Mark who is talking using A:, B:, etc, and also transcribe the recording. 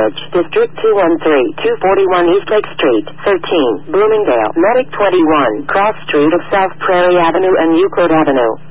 A: Village, District 213, 241 Eastlake Street, 13, Bloomingdale, Medic 21, Cross Street of South Prairie Avenue and Euclid Avenue.